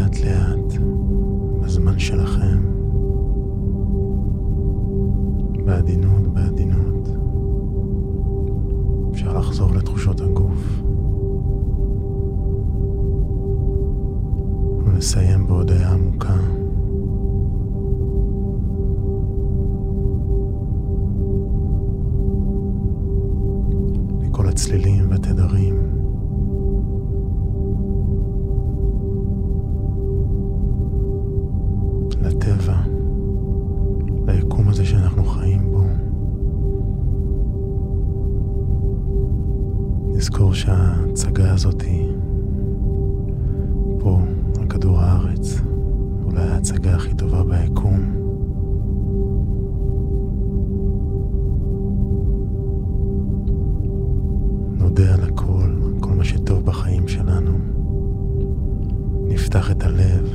לאט לאט, בזמן שלכם, בעדינות, בעדינות. אפשר לחזור לתחושות הגוף. ונסיים בהודעה עמוקה. לכל הצלילים והתדרים. לטבע, ליקום הזה שאנחנו חיים בו. נזכור שההצגה הזאת היא פה על כדור הארץ, אולי ההצגה הכי טובה ביקום. נודה על הכל, כל מה שטוב בחיים שלנו. נפתח את הלב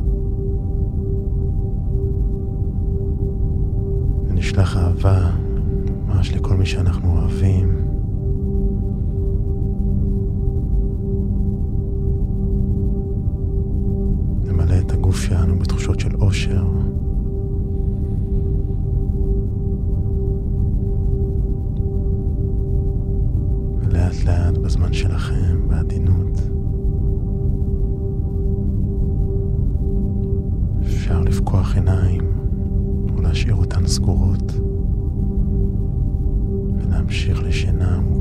ונשלח אהבה ממש לכל מי שאנחנו אוהבים. נמלא את הגוף שלנו בתחושות של אושר. ולאט לאט בזמן שלכם, בעדינות, אפשר לפקוח עיניים או להשאיר אותן סגורות ולהמשיך לשינה עמוקה.